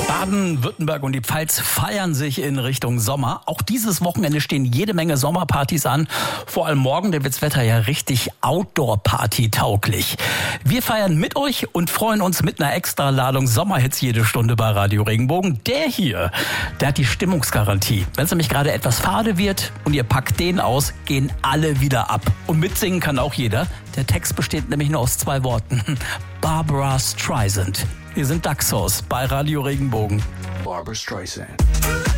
Baden-Württemberg und die Pfalz feiern sich in Richtung Sommer. Auch dieses Wochenende stehen jede Menge Sommerpartys an. Vor allem morgen, da wird's Wetter ja richtig Outdoor-Party-tauglich. Wir feiern mit euch und freuen uns mit einer Extraladung Sommerhits jede Stunde bei Radio Regenbogen. Der hier, der hat die Stimmungsgarantie. Wenn es nämlich gerade etwas fade wird und ihr packt den aus, gehen alle wieder ab. Und mitsingen kann auch jeder. Der Text besteht nämlich nur aus 2 Worten. Barbra Streisand. Wir sind Daxos bei Radio Regenbogen. Barbra Streisand.